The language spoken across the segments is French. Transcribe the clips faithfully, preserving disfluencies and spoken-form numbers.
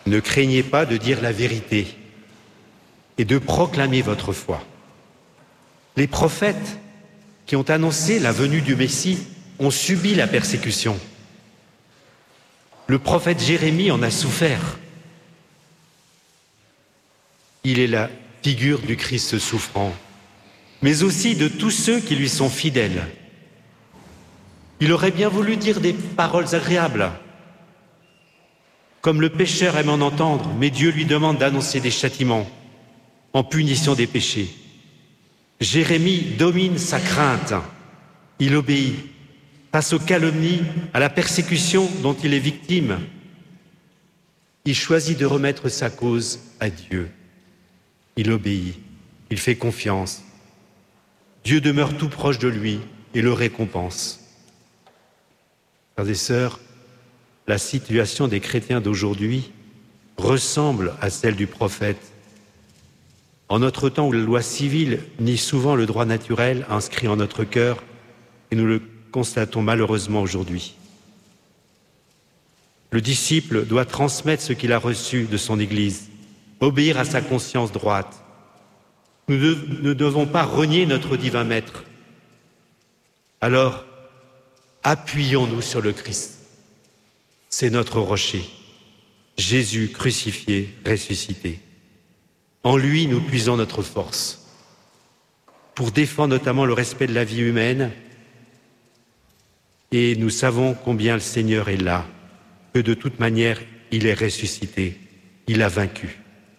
Ne craignez pas de dire la vérité et de proclamer votre foi. Les prophètes qui ont annoncé la venue du Messie ont subi la persécution. Le prophète Jérémie en a souffert. Il est la figure du Christ souffrant, mais aussi de tous ceux qui lui sont fidèles. Il aurait bien voulu dire des paroles agréables, comme le pécheur aime en entendre, mais Dieu lui demande d'annoncer des châtiments en punition des péchés. Jérémie domine sa crainte, il obéit face aux calomnies, à la persécution dont il est victime. Il choisit de remettre sa cause à Dieu. Il obéit, il fait confiance. Dieu demeure tout proche de lui et le récompense. Frères et sœurs, la situation des chrétiens d'aujourd'hui ressemble à celle du prophète. En notre temps où la loi civile nie souvent le droit naturel inscrit en notre cœur, et nous le constatons malheureusement aujourd'hui. Le disciple doit transmettre ce qu'il a reçu de son Église, obéir à sa conscience droite. Nous ne devons pas renier notre divin Maître. Alors, appuyons-nous sur le Christ. C'est notre rocher, Jésus crucifié, ressuscité. En lui, nous puisons notre force pour défendre notamment le respect de la vie humaine. Et nous savons combien le Seigneur est là, que de toute manière, il est ressuscité, il a vaincu.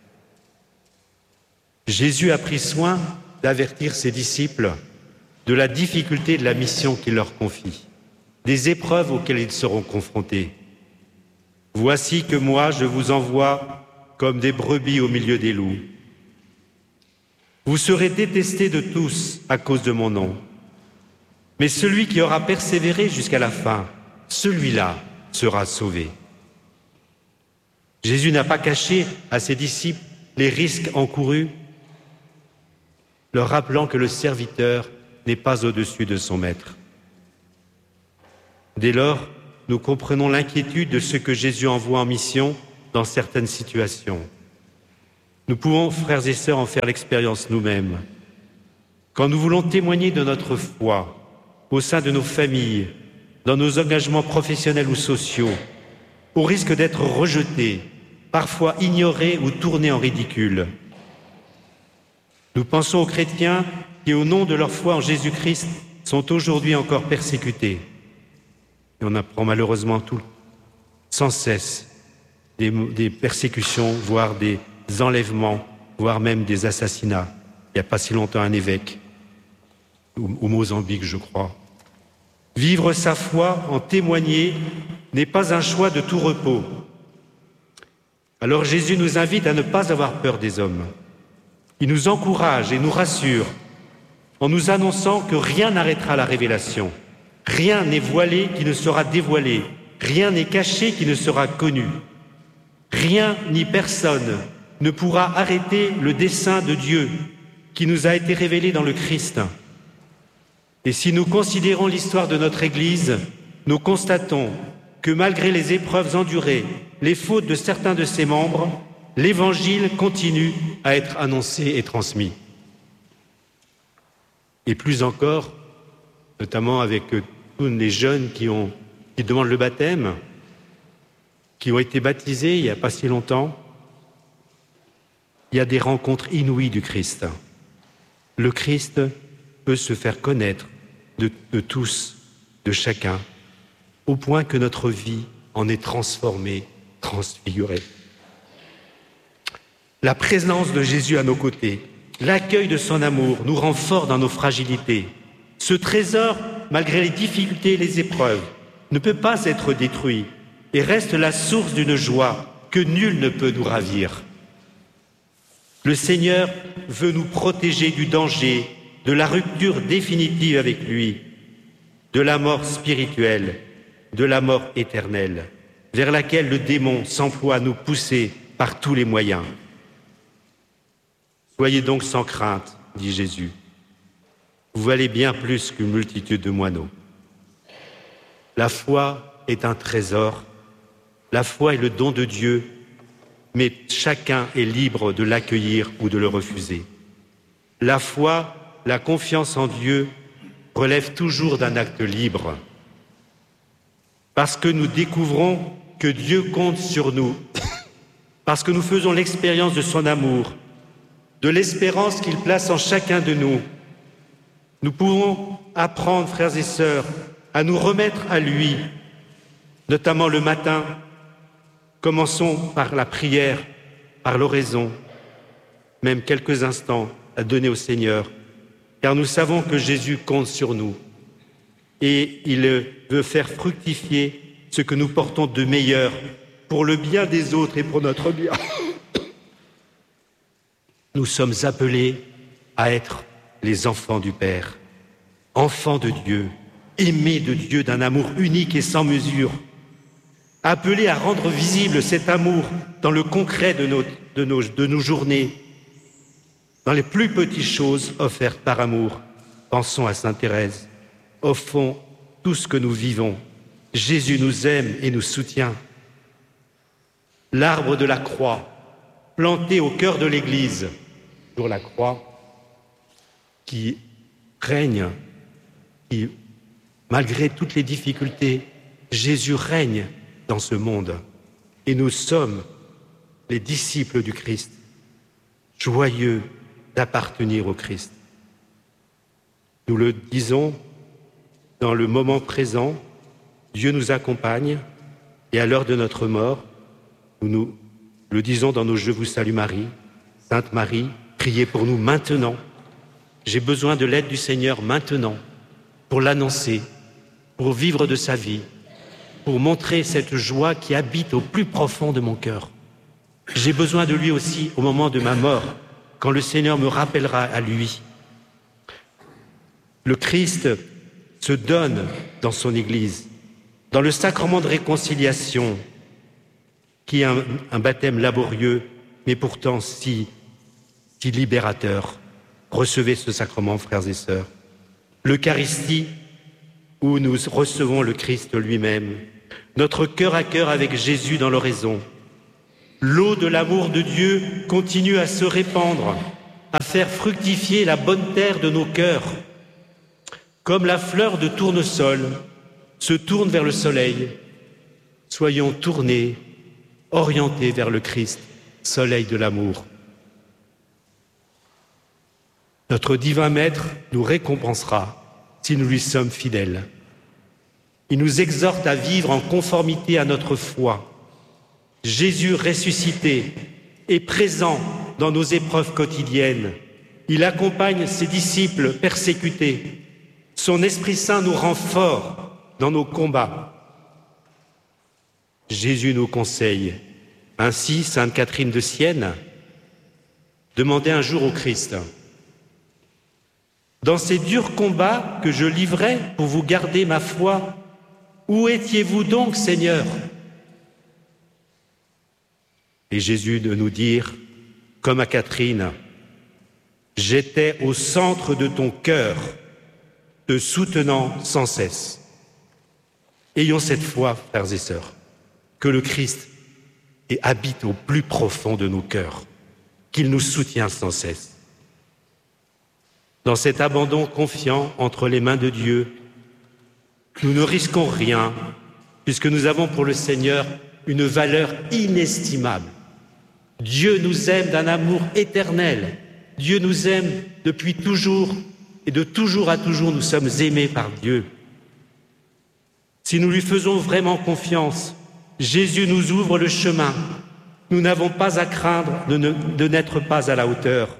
Jésus a pris soin d'avertir ses disciples de la difficulté de la mission qu'il leur confie, des épreuves auxquelles ils seront confrontés. Voici que moi, je vous envoie comme des brebis au milieu des loups. Vous serez détestés de tous à cause de mon nom. Mais celui qui aura persévéré jusqu'à la fin, celui-là sera sauvé. Jésus n'a pas caché à ses disciples les risques encourus, leur rappelant que le serviteur n'est pas au-dessus de son maître. Dès lors, nous comprenons l'inquiétude de ceux que Jésus envoie en mission dans certaines situations. Nous pouvons, frères et sœurs, en faire l'expérience nous-mêmes. Quand nous voulons témoigner de notre foi au sein de nos familles, dans nos engagements professionnels ou sociaux, au risque d'être rejetés, parfois ignorés ou tournés en ridicule. Nous pensons aux chrétiens qui, au nom de leur foi en Jésus-Christ, sont aujourd'hui encore persécutés. Et on apprend malheureusement tout, sans cesse des, des persécutions, voire des enlèvements, voire même des assassinats. Il n'y a pas si longtemps un évêque, au Mozambique, je crois. Vivre sa foi, en témoigner, n'est pas un choix de tout repos. Alors Jésus nous invite à ne pas avoir peur des hommes. Il nous encourage et nous rassure en nous annonçant que rien n'arrêtera la révélation. Rien n'est voilé qui ne sera dévoilé. Rien n'est caché qui ne sera connu. Rien ni personne ne pourra arrêter le dessein de Dieu qui nous a été révélé dans le Christ. Et si nous considérons l'histoire de notre Église, nous constatons que malgré les épreuves endurées, les fautes de certains de ses membres, l'Évangile continue à être annoncé et transmis. Et plus encore, notamment avec tous les jeunes qui, ont, qui demandent le baptême, qui ont été baptisés il n'y a pas si longtemps, il y a des rencontres inouïes du Christ. Le Christ peut se faire connaître de, de tous, de chacun, au point que notre vie en est transformée, transfigurée. La présence de Jésus à nos côtés, l'accueil de son amour nous rend forts dans nos fragilités. Ce trésor, malgré les difficultés et les épreuves, ne peut pas être détruit et reste la source d'une joie que nul ne peut nous ravir. Le Seigneur veut nous protéger du danger, de la rupture définitive avec lui, de la mort spirituelle, de la mort éternelle, vers laquelle le démon s'emploie à nous pousser par tous les moyens. Soyez donc sans crainte, dit Jésus. Vous valez bien plus qu'une multitude de moineaux. La foi est un trésor. La foi est le don de Dieu mais chacun est libre de l'accueillir ou de le refuser. La foi, la confiance en Dieu relève toujours d'un acte libre, parce que nous découvrons que Dieu compte sur nous, parce que nous faisons l'expérience de son amour, de l'espérance qu'il place en chacun de nous. Nous pouvons apprendre, frères et sœurs, à nous remettre à lui, notamment le matin. Commençons par la prière, par l'oraison, même quelques instants à donner au Seigneur, car nous savons que Jésus compte sur nous et il veut faire fructifier ce que nous portons de meilleur pour le bien des autres et pour notre bien. Nous sommes appelés à être les enfants du Père, enfants de Dieu, aimés de Dieu d'un amour unique et sans mesure, appelés à rendre visible cet amour dans le concret de nos, de nos, de nos journées, dans les plus petites choses offertes par amour. Pensons à Sainte Thérèse. Au fond, tout ce que nous vivons, Jésus nous aime et nous soutient. L'arbre de la croix, planté au cœur de l'Église, sur la croix, qui règne, qui, malgré toutes les difficultés, Jésus règne dans ce monde. Et nous sommes les disciples du Christ, joyeux d'appartenir au Christ. Nous le disons dans le moment présent, Dieu nous accompagne et à l'heure de notre mort, nous, nous le disons dans nos « Je vous salue Marie », Sainte Marie, priez pour nous maintenant. J'ai besoin de l'aide du Seigneur maintenant pour l'annoncer, pour vivre de sa vie, pour montrer cette joie qui habite au plus profond de mon cœur. J'ai besoin de lui aussi au moment de ma mort, quand le Seigneur me rappellera à lui. Le Christ se donne dans son Église, dans le sacrement de réconciliation, qui est un, un baptême laborieux, mais pourtant si, si libérateur. Recevez ce sacrement, frères et sœurs. L'Eucharistie, où nous recevons le Christ lui-même, notre cœur à cœur avec Jésus dans l'oraison. L'eau de l'amour de Dieu continue à se répandre, à faire fructifier la bonne terre de nos cœurs. Comme la fleur de tournesol se tourne vers le soleil, soyons tournés, orientés vers le Christ, soleil de l'amour. Notre divin Maître nous récompensera si nous lui sommes fidèles. Il nous exhorte à vivre en conformité à notre foi. Jésus ressuscité est présent dans nos épreuves quotidiennes. Il accompagne ses disciples persécutés. Son Esprit Saint nous rend forts dans nos combats. Jésus nous conseille. Ainsi, Sainte Catherine de Sienne demandait un jour au Christ: dans ces durs combats que je livrais pour vous garder ma foi, où étiez-vous donc, Seigneur? Et Jésus de nous dire, comme à Catherine, j'étais au centre de ton cœur, te soutenant sans cesse. Ayons cette foi, frères et sœurs, que le Christ habite au plus profond de nos cœurs, qu'il nous soutient sans cesse. Dans cet abandon confiant entre les mains de Dieu, nous ne risquons rien, puisque nous avons pour le Seigneur une valeur inestimable. Dieu nous aime d'un amour éternel. Dieu nous aime depuis toujours, et de toujours à toujours, nous sommes aimés par Dieu. Si nous lui faisons vraiment confiance, Jésus nous ouvre le chemin. Nous n'avons pas à craindre de, ne, de n'être pas à la hauteur.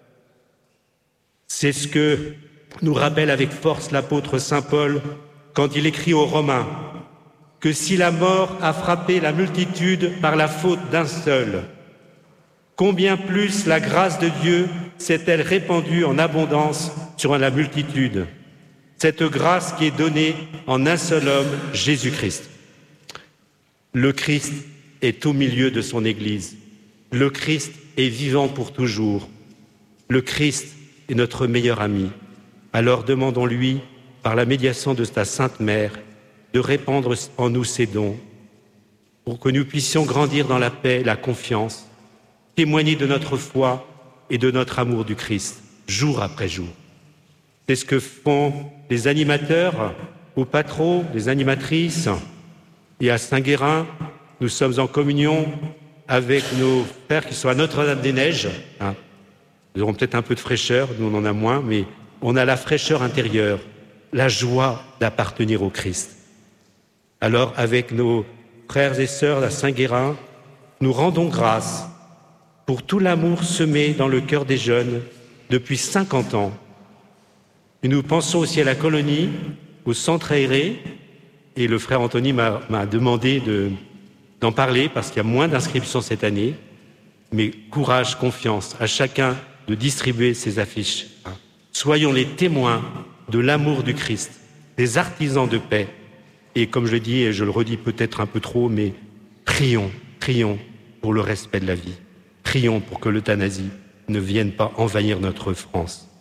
C'est ce que nous rappelle avec force l'apôtre Saint Paul quand il écrit aux Romains que si la mort a frappé la multitude par la faute d'un seul, combien plus la grâce de Dieu s'est-elle répandue en abondance sur la multitude, cette grâce qui est donnée en un seul homme, Jésus-Christ. Le Christ est au milieu de son Église. Le Christ est vivant pour toujours. Le Christ est notre meilleur ami. Alors demandons-lui, par la médiation de sa Sainte Mère, de répandre en nous ses dons. pour que nous puissions grandir dans la paix, la confiance, témoigner de notre foi et de notre amour du Christ, jour après jour. C'est ce que font les animateurs au Patro, les animatrices, et à Saint-Guérin, nous sommes en communion avec nos frères qui sont à Notre-Dame-des-Neiges. Hein. Nous aurons peut-être un peu de fraîcheur, nous on en a moins, mais on a la fraîcheur intérieure, la joie d'appartenir au Christ. Alors, avec nos frères et sœurs à Saint-Guérin, nous rendons grâce pour tout l'amour semé dans le cœur des jeunes depuis cinquante ans. Et nous pensons aussi à la colonie, au centre aéré, et le frère Anthony m'a, m'a demandé de, d'en parler parce qu'il y a moins d'inscriptions cette année. Mais courage, confiance à chacun de distribuer ces affiches. Soyons les témoins de l'amour du Christ, des artisans de paix. Et comme je le dis, et je le redis peut-être un peu trop, mais prions, prions pour le respect de la vie. Prions pour que l'euthanasie ne vienne pas envahir notre France.